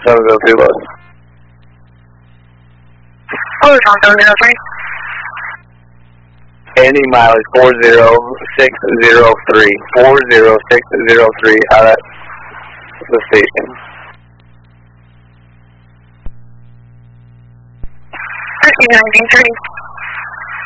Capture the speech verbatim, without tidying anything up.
seven zero two load. What was on seven zero three? Ending mileage four zero six zero three. four zero six zero three out at the station. Receive nineteen thirty.